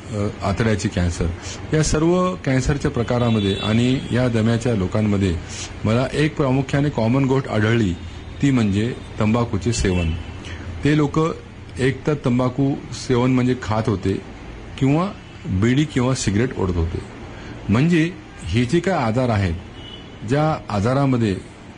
आतड्याची cancer, या सर्व कॅन्सरच्या प्रकारामध्ये आणि या दम्याच्या लोकांमध्ये मला एक प्रामुख्याने कॉमन गोष्ट आढळली, ती म्हणजे तंबाखूचे सेवन. ते लोक एक तर तंबाखू सेवन म्हणजे खात होते किंवा बिडी किंवा सिगरेट ओढत होते. म्हणजे हे जे काय आजार आहेत, ज्या आजारामध्ये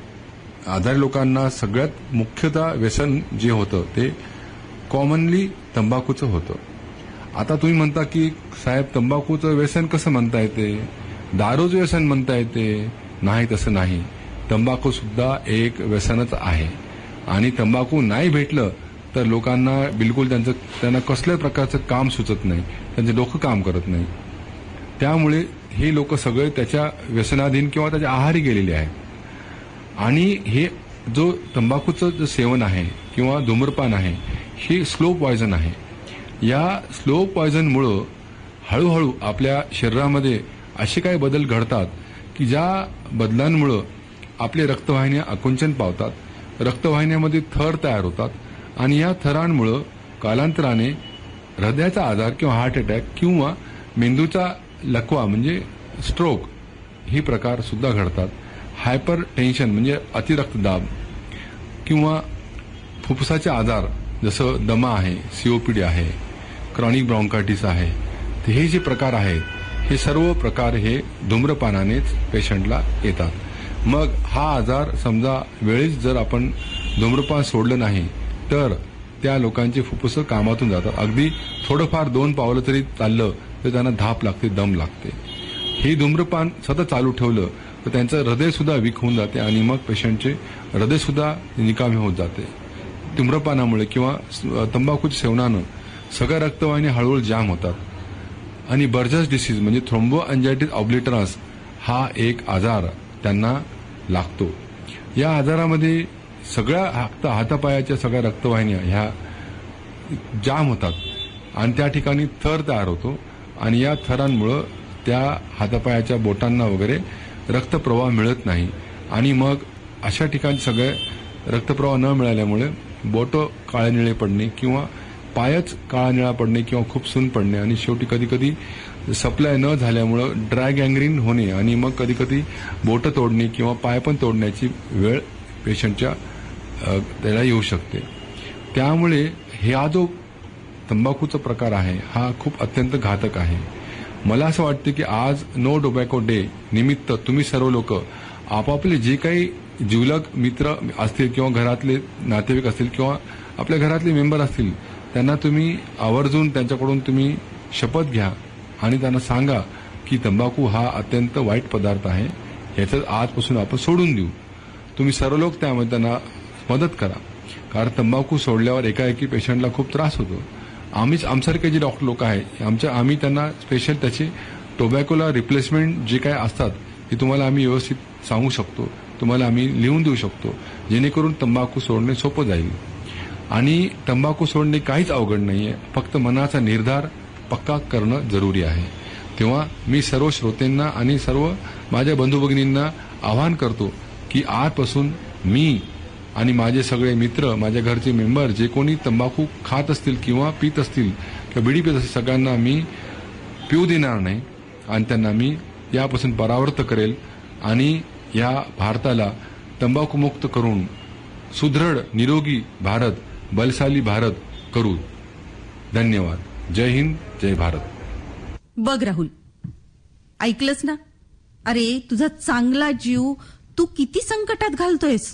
आजारी लोकांना सगळ्यात मुख्यतः व्यसन जे होतं ते कॉमनली तंबाखूचं होतं. आता तुम्ही म्हणता की साहेब तंबाखूचं व्यसन कसं म्हणता येते, दारूचं व्यसन म्हणता येते. नाही, तसं नाही. तंबाखू सुद्धा एक व्यसनच आहे आणि तंबाखू नाही भेटलं तर लोकांना बिलकुल त्यांना कसल्याच प्रकारचं काम सुचत नाही, त्यांचं डोकं काम करत नाही. त्यामुळे हे लोक सगळे त्याच्या व्यसनाधीन किंवा त्याच्या आहारी गेलेले आहेत. आणि हे जो तंबाखूचं जे सेवन आहे किंवा धूम्रपान आहे हे स्लो पॉयझन आहे. या स्लो पॉयझनमुळं हळूहळू आपल्या शरीरामध्ये असे काही बदल घडतात की ज्या बदलांमुळं आपले रक्तवाहिन्या आकुंचन पावतात, रक्तवाहिन्यामध्ये थर तयार होतात आणि या थरांमुळं कालांतराने हृदयाचा आजार किंवा हार्ट अटॅक किंवा मेंदूचा लकवा म्हणजे स्ट्रोक हे प्रकार सुद्धा घडतात. हायपर टेन्शन म्हणजे अतिरक्तदाब किंवा फुफ्फुसाचे आजार जसं दमा आहे, सीओपीडी आहे, क्रॉनिक ब्रॉन्कायटिस आहे, तर हे जे प्रकार आहेत हे सर्व प्रकार हे धूम्रपानानेच पेशंटला येतात. मग हा आजार समजा वेळेस जर आपण धूम्रपान सोडलं नाही तर त्या लोकांची फुफ्फुसं कामातून जातात. अगदी थोडंफार 2 पावलं तरी चाललं तर त्यांना धाप लागते, दम लागते. हे धूम्रपान सतत चालू ठेवलं तर त्यांचं हृदय सुद्धा वीक होऊन जाते आणि मग पेशंटचे हृदय सुद्धा निकामी होत जाते. धूम्रपानामुळे किंवा तंबाखूच्या सेवनानं सगळ्या रक्तवाहिन्या हळूहळू जाम होतात आणि बर्जर्स डिसीज म्हणजे थ्रोम्बो अँजायटिस ऑब्लिटरन्स हा एक आजार त्यांना लागतो. या आजारामध्ये सगळ्या हातापायाच्या सगळ्या रक्तवाहिन्या ह्या जाम होतात आणि त्या ठिकाणी थर तयार होतो आणि या थरांमुळं त्या हातापायाच्या बोटांना वगैरे रक्तप्रवाह मिळत नाही आणि मग अशा ठिकाणी सगळे रक्तप्रवाह न मिळाल्यामुळे बोटं काळे निळे पडणे किंवा पायच काळा निळा पडणे किंवा खूप सून पडणे आणि शेवटी कधीकधी सप्लाय न झाल्यामुळं ड्राय गँग्रीन होणे आणि मग कधीकधी बोटं तोडणे किंवा पाय पण तोडण्याची वेळ पेशंटच्या त्याला येऊ शकते. त्यामुळे हा जो तंबाखूचा प्रकार आहे हा खूप अत्यंत घातक आहे. मला असं वाटतं की आज नो टोबॅको डे निमित्त तुम्ही सर्व लोक आपापले जे काही जिवलग मित्र असतील किंवा घरातले नातेवाईक असतील किंवा आपल्या घरातले मेंबर असतील त्यांना तुम्ही आवर्जून त्यांच्याकडून तुम्ही शपथ घ्या आणि त्यांना सांगा की तंबाखू हा अत्यंत वाईट पदार्थ आहे, ह्याचं आजपासून आपण सोडून देऊ. तुम्ही सर्व लोक त्यामध्ये त्यांना मदत करा, कारण तंबाखू सोडल्यावर एकाएकी पेशंटला खूप त्रास होतो. आमच्यासारखे जे डॉक्टर लोक आहेत आम्ही त्यांना स्पेशल त्याचे टोबॅकोला रिप्लेसमेंट जे काय असतात ते तुम्हाला आम्ही व्यवस्थित सांगू शकतो, तुम्हाला आम्ही लिहून देऊ शकतो, जेणेकरून तंबाखू सोडणे सोपं जाईल. आणि तंबाखू सोडणे काहीच अवघड नाहीये, फक्त मनाचा निर्धार पक्का करणं जरुरी आहे. तेव्हा मी सर्व श्रोतेंना आणि सर्व माझ्या बंधू भगिनींना आवाहन करतो की आजपासून मी आणि माझे सगळे मित्र, माझ्या घरचे मेंबर जे कोणी तंबाखू खात असतील किंवा पित असतील किंवा बिडी पित असतील सगळ्यांना मी पिऊ देणार नाही आणि त्यांना मी यापासून परावृत्त करेल आणि या भारताला तंबाखूमुक्त करून सुदृढ निरोगी भारत, बलशाली भारत करू. धन्यवाद. जय हिंद, जय भारत. बघ राहुल, ऐकलंस ना? अरे तुझा चांगला जीव तू किती संकटात घालतोयस.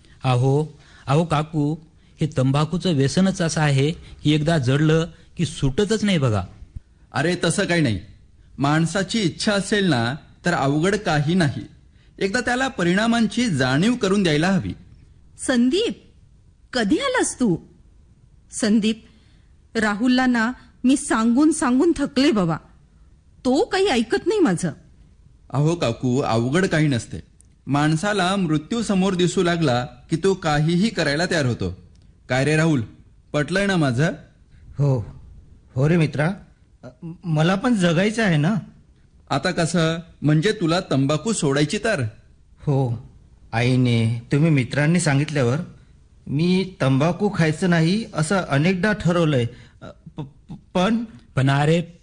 अहो काकू, हे तंबाखूचं व्यसनच असं आहे की एकदा जडलं की सुटतच नाही बघा. अरे तसं काही नाही. माणसाची इच्छा असेल ना तर अवघड काही नाही. एकदा त्याला परिणामांची जाणीव करून द्यायला हवी. संदीप, कधी आलास तू? संदीप, राहुलला ना मी सांगून सांगून थकले बाबा, तो काही ऐकत नाही माझं. अहो काकू, अवघड काही नसते. माणसाला मृत्यू समोर दिसू लागला की तो काहीही करायला तयार होतो. काय रे राहुल, पटलंय ना माझं? हो रे मित्रा, मला पण जगायचं आहे ना. आता कसं म्हणजे तुला तंबाखू सोडायची तर? हो, आईने तुम्ही मित्रांनी सांगितल्यावर मी तंबाखू खायचं नाही असं अनेकदा ठरवलंय. पण अरे